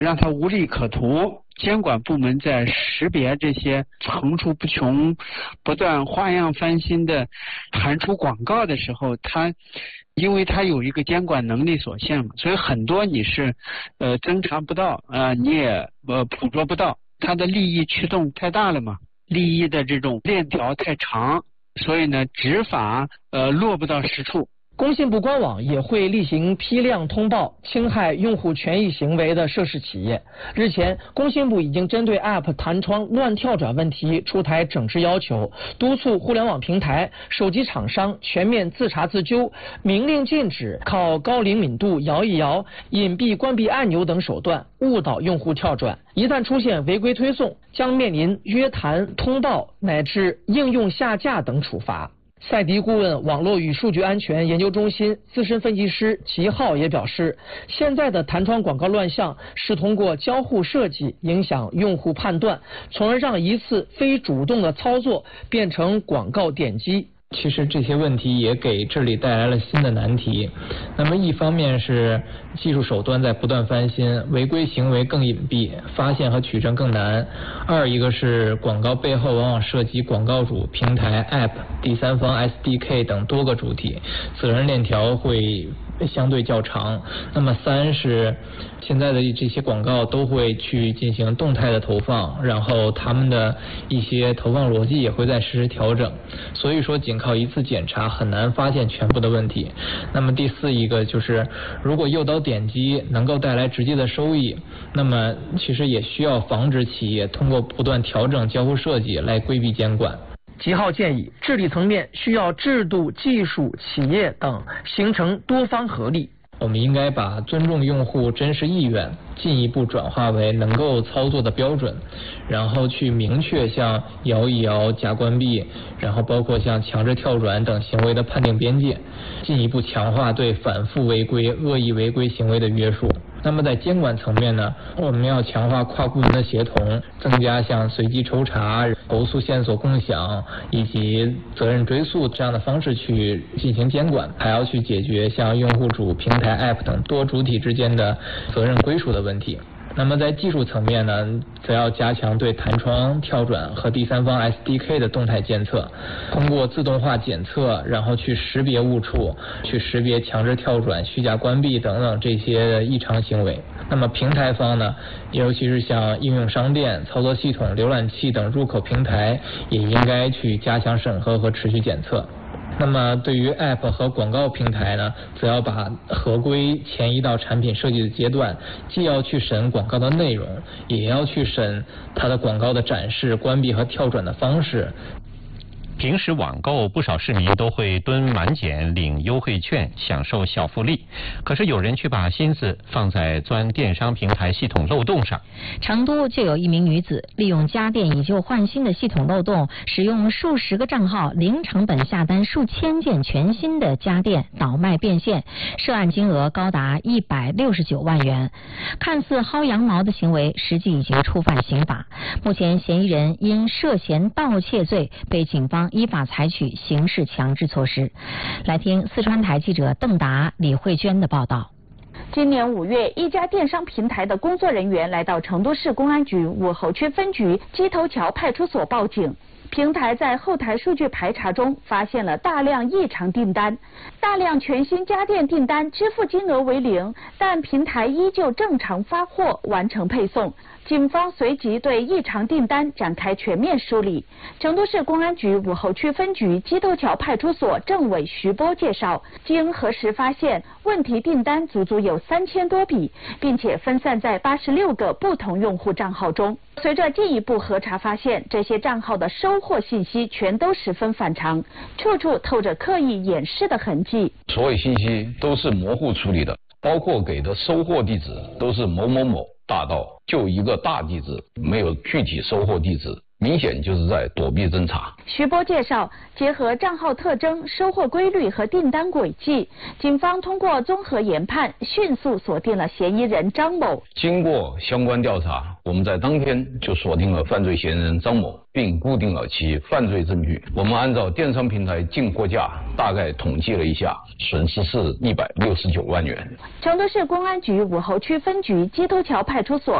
让它无利可图。监管部门在识别这些层出不穷、不断花样翻新的弹出广告的时候，因为它有一个监管能力所限嘛，所以很多你是侦查不到你也捕捉不到，它的利益驱动太大了嘛，利益的这种链条太长，所以呢执法落不到实处。 工信部官网也会例行批量通报侵害用户权益行为的涉事企业。日前，工信部已经针对 App 弹窗乱跳转问题出台整治要求，督促互联网平台、手机厂商全面自查自纠，明令禁止靠高灵敏度摇一摇、隐蔽关闭按钮等手段误导用户跳转。一旦出现违规推送，将面临约谈、通报乃至应用下架等处罚。赛迪顾问网络与数据安全研究中心资深分析师齐浩也表示，现在的弹窗广告乱象是通过交互设计影响用户判断，从而让一次非主动的操作变成广告点击。 其实这些问题也给治理带来了新的难题。那么一方面是技术手段在不断翻新，违规行为更隐蔽，发现和取证更难。二一个是广告背后往往涉及广告主、平台、App、第三方 SDK 等多个主体，责任链条会相对较长。那么三是现在的这些广告都会去进行动态的投放，然后他们的一些投放逻辑也会在实时调整，所以说仅靠一次检查很难发现全部的问题。那么第四一个就是，如果诱导点击能够带来直接的收益，那么其实也需要防止企业通过不断调整交互设计来规避监管。 齐浩建议，治理层面需要制度、技术、企业等形成多方合力。 我们应该把尊重用户真实意愿进一步转化为能够操作的标准，然后去明确像摇一摇、假关闭，然后包括像强制跳转等行为的判定边界，进一步强化对反复违规、恶意违规行为的约束。那么在监管层面呢，我们要强化跨部门的协同，增加像随机抽查、投诉线索共享以及责任追溯这样的方式去进行监管，还要去解决像用户主、平台、App 等多主体之间的责任归属的问题。那么在技术层面呢，则要加强对弹窗、跳转和第三方 SDK 的动态监测，通过自动化检测，然后去识别误触，去识别强制跳转、虚假关闭等等这些异常行为。那么平台方呢，尤其是像应用商店、操作系统、浏览器等入口平台，也应该去加强审核和持续检测。那么对于 App 和广告平台呢，则要把合规前移到产品设计的阶段，既要去审广告的内容，也要去审它的广告的展示、关闭和跳转的方式。 平时网购，不少市民都会蹲满减、领优惠券、享受小福利，可是有人却把心思放在钻电商平台系统漏洞上。 成都就有一名女子利用家电以旧换新的系统漏洞，使用数十个账号零成本下单数千件全新的家电倒卖变现，涉案金额高达169万元。看似薅羊毛的行为，实际已经触犯刑法。目前嫌疑人因涉嫌盗窃罪被警方依法采取刑事强制措施。来听四川台记者邓达、李慧娟的报道。 今年5月，一家电商平台的工作人员来到成都市公安局武侯区分局鸡头桥派出所报警。平台在后台数据排查中发现了大量异常订单，大量全新家电订单支付金额为0，但平台依旧正常发货完成配送。警方随即对异常订单展开全面梳理。成都市公安局武侯区分局鸡头桥派出所政委徐波介绍，经核实发现，问题订单足足有3000多笔，并且分散在86个不同用户账号中。随着进一步核查发现，这些账号的收货信息全都十分反常，处处透着刻意掩饰的痕迹。 所有信息都是模糊处理的，包括给的收货地址都是某某某大道，就一个大地址，没有具体收货地址。 明显就是在躲避侦查。 徐波介绍，结合账号特征、收货规律和订单轨迹，警方通过综合研判，迅速锁定了嫌疑人张某。 经过相关调查，我们在当天就锁定了犯罪嫌疑人张某，并固定了其犯罪证据。我们按照电商平台进货价大概统计了一下，损失是169万元。 成都市公安局武侯区分局街头桥派出所